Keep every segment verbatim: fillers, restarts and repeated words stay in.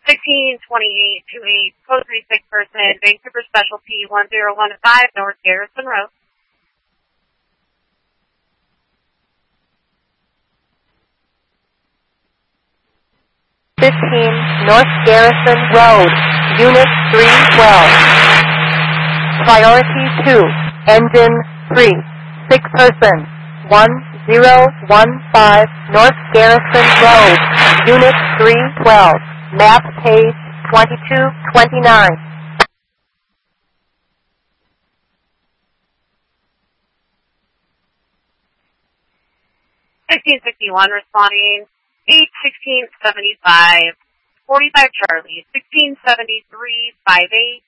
sixteen twenty-eight to a code thirty-six person, Vancouver Specialty one zero one five, North Garrison Road. fifteen North Garrison Road, Unit three twelve. Priority two, Engine three, six person, one zero one five North Garrison Road, Unit three twelve, map page twenty-two twenty-nine. sixteen sixty-one responding, eight sixteen seventy-five, forty-five Charlie, sixteen seventy-three, five eight.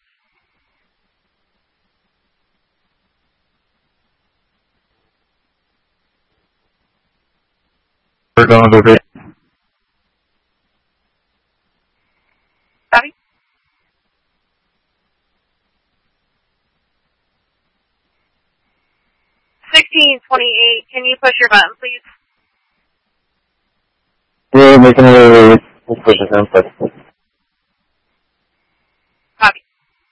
We're going to go Copy. sixteen twenty-eight, can you push your button, please? We're making a push it down, but Copy.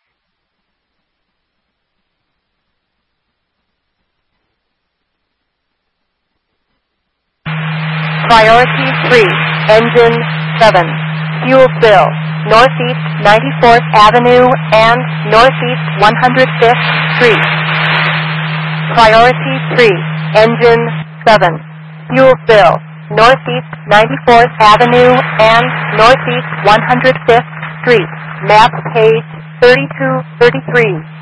Priority three, Engine seven, fuel fill, Northeast ninety-fourth Avenue and Northeast one hundred fifth Street. Priority three, Engine seven, fuel fill, Northeast ninety-fourth Avenue and Northeast one hundred fifth Street. Map page thirty-two thirty-three.